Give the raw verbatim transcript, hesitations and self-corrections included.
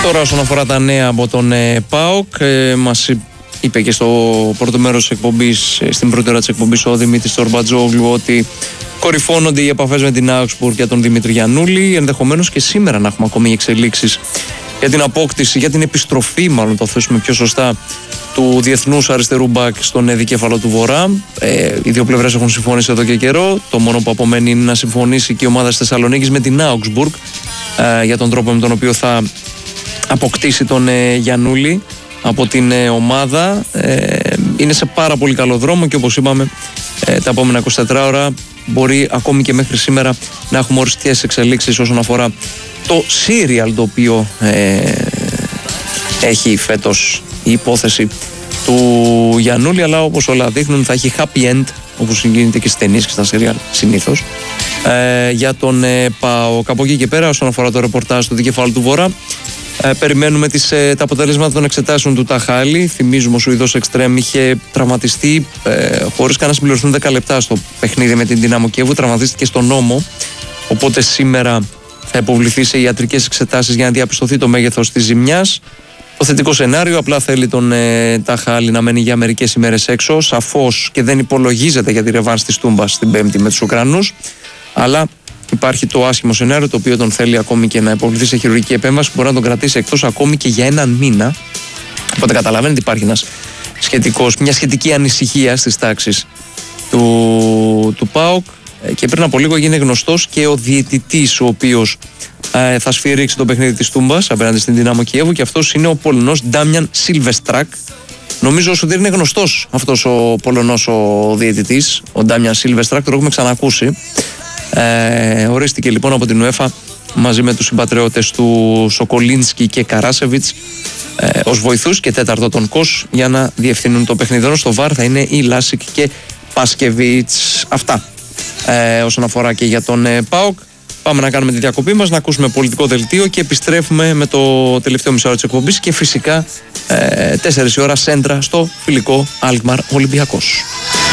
Τώρα όσον αφορά τα νέα από τον ε, ΠΑΟΚ, ε, μας είπε και στο πρώτο μέρος της εκπομπής, ε, στην πρώτη ώρα της εκπομπής ο Δημήτρης Τορμπατζόγλου ότι κορυφώνονται οι επαφές με την Augsburg για τον Δημήτρη Γιαννούλη. Ενδεχομένως και σήμερα να έχουμε ακόμη εξελίξεις για την απόκτηση, για την επιστροφή, μάλλον το θέσουμε πιο σωστά, του διεθνούς αριστερού μπακ στον δικέφαλο του Βορρά. Ε, οι δύο πλευρές έχουν συμφωνήσει εδώ και καιρό. Το μόνο που απομένει είναι να συμφωνήσει και η ομάδα της Θεσσαλονίκης με την Augsburg ε, για τον τρόπο με τον οποίο θα αποκτήσει τον ε, Γιαννούλη από την ε, ομάδα. Ε, είναι σε πάρα πολύ καλό δρόμο και όπως είπαμε ε, τα επόμενα εικοσιτέσσερις ώρα μπορεί ακόμη και μέχρι σήμερα να έχουμε οριστικές εξελίξεις όσον αφορά το serial το οποίο ε, έχει φέτος η υπόθεση του Γιαννούλη, αλλά όπως όλα δείχνουν θα έχει happy end, όπως γίνεται και στις ταινίες και στα serial συνήθως, ε, για τον ε, ΠΑΟΚ. Από εκεί και πέρα όσον αφορά το ρεπορτάζ του δικεφάλου του Βορρά, ε, περιμένουμε τις, ε, τα αποτελέσματα των εξετάσεων του Ταχάλη. Θυμίζουμε ο Σουηδός Εξτρέμ είχε τραυματιστεί ε, χωρίς καν να συμπληρωθούν δέκα λεπτά στο παιχνίδι με την Δυνάμο Κιέβου, τραυματίστηκε στον ώμο, οπότε σήμερα θα υποβληθεί σε ιατρικές εξετάσεις για να διαπιστωθεί το μέγεθος της ζημιάς. Το θετικό σενάριο απλά θέλει τον ε, Ταχάλη να μένει για μερικές ημέρες έξω, σαφώς και δεν υπολογίζεται για τη ρεβάνς της Τούμπας την Πέμπτη με τους Ουκρανούς, αλλά υπάρχει το άσχημο σενάριο το οποίο τον θέλει ακόμη και να υποβληθεί σε χειρουργική επέμβαση που μπορεί να τον κρατήσει εκτός ακόμη και για έναν μήνα. Οπότε καταλαβαίνετε υπάρχει ένας σχετικός, μια σχετική ανησυχία στις τάξεις του, του ΠΑΟΚ. Και πριν από λίγο έγινε γνωστός και ο διαιτητής ο οποίος ε, θα σφυρίξει το παιχνίδι της Τούμπας απέναντι στην Δυνάμο Κιέβου, και αυτός είναι ο Πολωνός Ντάμιαν Σίλβεστρακ. Νομίζω ότι δεν είναι γνωστός αυτός ο Πολωνός ο διαιτητής, ο Ντάμιαν Σίλβεστρακ, το έχουμε ξανακούσει. Ε, ορίστηκε λοιπόν από την UEFA μαζί με τους συμπατριώτες του Σοκολίνσκι και Καράσεβιτς ε, ως βοηθούς και τέταρτο τον Κος για να διευθύνουν το παιχνίδι. Στο βαρ θα είναι η Λάσικ και Πάσκεβιτς. Αυτά ε, όσον αφορά και για τον ε, ΠΑΟΚ. Πάμε να κάνουμε τη διακοπή μας, να ακούσουμε πολιτικό δελτίο και επιστρέφουμε με το τελευταίο μισό ώρα της εκπομπής και φυσικά ε, τέσσερις η ώρα σέντρα στο φιλικό Αλκμαρ Ολυμπιακός.